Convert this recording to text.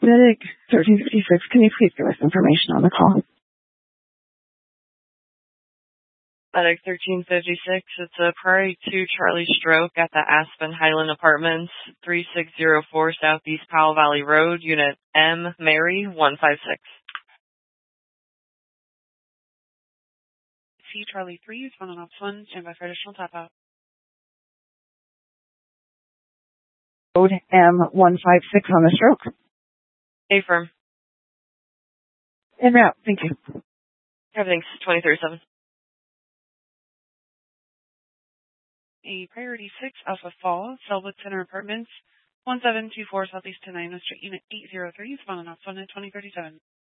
Medic 1356, can you please give us information on the call? Medic 1356, it's a Prairie 2 Charlie stroke at the Aspen Highland Apartments, 3604 Southeast Powell Valley Road, Unit M, Mary 156. C Charlie 3, phone on ops 1, stand by for additional tap out. Code M156 on the stroke. Affirm. En route, thank you. Everything's 2037. A Priority 6 Alpha Fall, Selwood Center Apartments, 1724 Southeast 10 Street, Unit 803, phone on ops 1 at 2037.